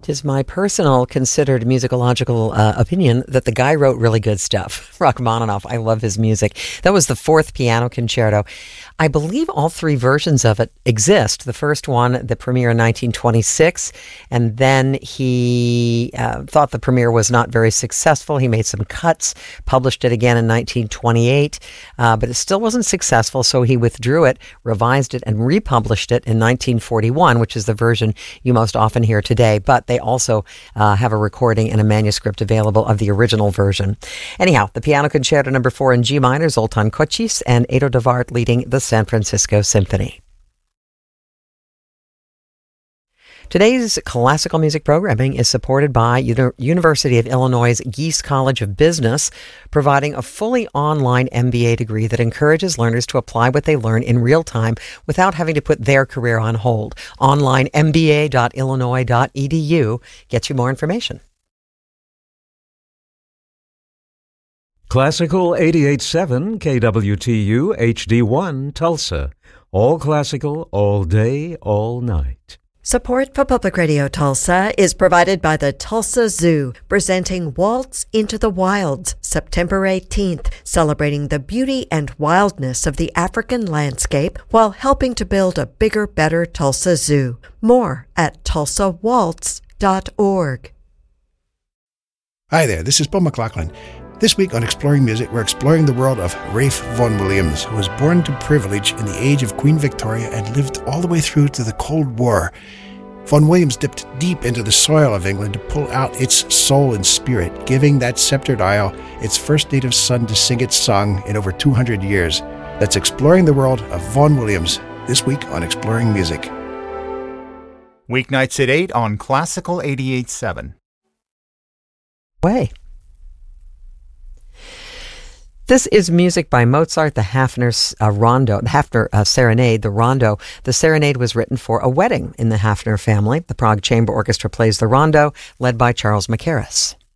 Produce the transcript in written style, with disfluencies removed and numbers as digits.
It is my personal considered musicological opinion that the guy wrote really good stuff. Rachmaninoff, I love his music. That was the fourth piano concerto. I believe all three versions of it exist. The first one, the premiere in 1926, and then he thought the premiere was not very successful. He made some cuts, published it again in 1928, but it still wasn't successful, so he withdrew it, revised it, and republished it in 1941, which is the version you most often hear today. But they also have a recording and a manuscript available of the original version. Anyhow, the Piano Concerto No. 4 in G minor, Zoltán Kocsis and Edo de Wart leading the San Francisco Symphony. Today's classical music programming is supported by University of Illinois' Gies College of Business, providing a fully online MBA degree that encourages learners to apply what they learn in real time without having to put their career on hold. Online mba.illinois.edu gets you more information. Classical 88.7 KWTU HD1 Tulsa. All classical, all day, all night. Support for Public Radio Tulsa is provided by the Tulsa Zoo, presenting Waltz into the Wilds, September 18th, celebrating the beauty and wildness of the African landscape while helping to build a bigger, better Tulsa Zoo. More at tulsawaltz.org. Hi there, this is Bill McLaughlin. This week on Exploring Music, we're exploring the world of Ralph Vaughan Williams, who was born to privilege in the age of Queen Victoria and lived all the way through to the Cold War. Vaughan Williams dipped deep into the soil of England to pull out its soul and spirit, giving that sceptered isle its first native son to sing its song in over 200 years. That's Exploring the World of Vaughan Williams, this week on Exploring Music. Weeknights at 8 on Classical 88.7. Way. This is music by Mozart, the Hafner Rondo, the Hafner Serenade, the Rondo. The Serenade was written for a wedding in the Hafner family. The Prague Chamber Orchestra plays the Rondo, led by Charles Mackerras.